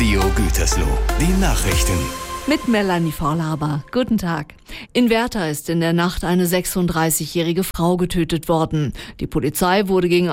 Radio Gütersloh. Die Nachrichten. Mit Melanie Vorlaber. Guten Tag. In Werther ist in der Nacht eine 36-jährige Frau getötet worden. Die Polizei wurde gegen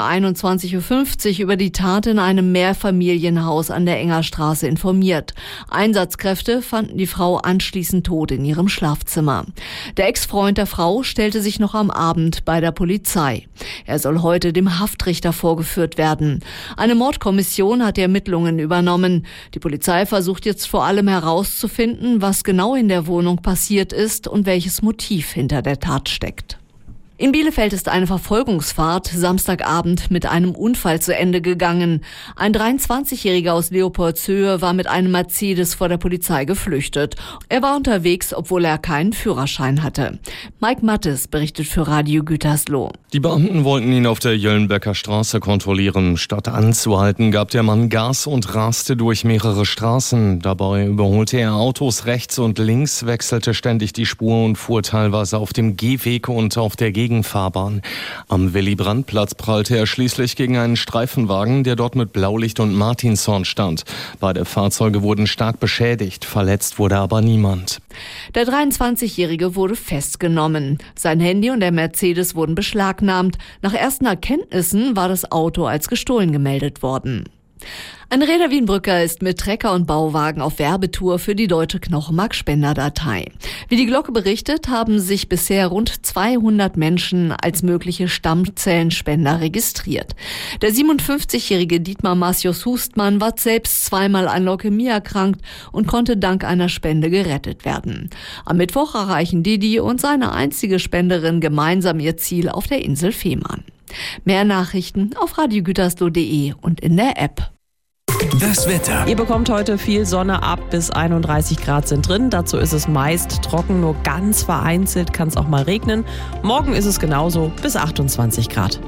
21.50 Uhr über die Tat in einem Mehrfamilienhaus an der Engerstraße informiert. Einsatzkräfte fanden die Frau anschließend tot in ihrem Schlafzimmer. Der Ex-Freund der Frau stellte sich noch am Abend bei der Polizei. Er soll heute dem Haftrichter vorgeführt werden. Eine Mordkommission hat die Ermittlungen übernommen. Die Polizei versucht jetzt vor allem herauszufinden, was genau in der Wohnung passiert ist und welches Motiv hinter der Tat steckt. In Bielefeld ist eine Verfolgungsfahrt Samstagabend mit einem Unfall zu Ende gegangen. Ein 23-Jähriger aus Leopoldshöhe war mit einem Mercedes vor der Polizei geflüchtet. Er war unterwegs, obwohl er keinen Führerschein hatte. Mike Mattes berichtet für Radio Gütersloh. Die Beamten wollten ihn auf der Jöllenbecker Straße kontrollieren. Statt anzuhalten, gab der Mann Gas und raste durch mehrere Straßen. Dabei überholte er Autos rechts und links, wechselte ständig die Spur und fuhr teilweise auf dem Gehweg und auf der Gegenfahrbahn. Am Willy-Brandt-Platz prallte er schließlich gegen einen Streifenwagen, der dort mit Blaulicht und Martinshorn stand. Beide Fahrzeuge wurden stark beschädigt, verletzt wurde aber niemand. Der 23-Jährige wurde festgenommen. Sein Handy und der Mercedes wurden beschlagnahmt. Nach ersten Erkenntnissen war das Auto als gestohlen gemeldet worden. Ein Reda Wienbrücker ist mit Trecker und Bauwagen auf Werbetour für die Deutsche Knochenmarkspenderdatei. Wie die Glocke berichtet, haben sich bisher rund 200 Menschen als mögliche Stammzellenspender registriert. Der 57-jährige Dietmar Macius Hustmann war selbst zweimal an Leukämie erkrankt und konnte dank einer Spende gerettet werden. Am Mittwoch erreichen Didi und seine einzige Spenderin gemeinsam ihr Ziel auf der Insel Fehmarn. Mehr Nachrichten auf radiogütersloh.de und in der App. Das Wetter. Ihr bekommt heute viel Sonne, ab bis 31 Grad sind drin. Dazu ist es meist trocken, nur ganz vereinzelt kann es auch mal regnen. Morgen ist es genauso, bis 28 Grad.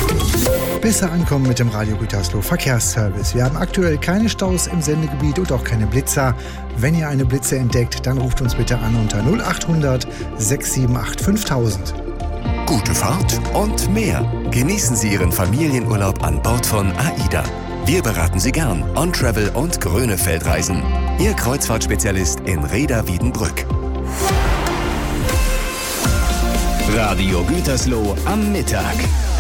Besser ankommen mit dem Radio Gütersloh Verkehrsservice. Wir haben aktuell keine Staus im Sendegebiet und auch keine Blitzer. Wenn ihr eine Blitze entdeckt, dann ruft uns bitte an unter 0800 678 5000. Gute Fahrt und mehr. Genießen Sie Ihren Familienurlaub an Bord von AIDA. Wir beraten Sie gern. On-Travel und Grönefeldreisen. Ihr Kreuzfahrtspezialist in Reda Wiedenbrück. Radio Gütersloh am Mittag.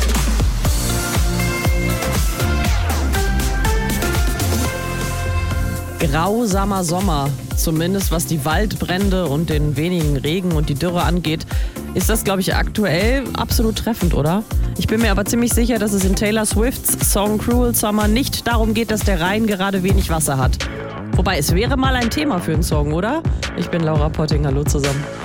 Grausamer Sommer, zumindest was die Waldbrände und den wenigen Regen und die Dürre angeht, ist das, glaube ich, aktuell absolut treffend, oder? Ich bin mir aber ziemlich sicher, dass es in Taylor Swifts Song Cruel Summer nicht darum geht, dass der Rhein gerade wenig Wasser hat. Wobei, es wäre mal ein Thema für einen Song, oder? Ich bin Laura Potting, hallo zusammen.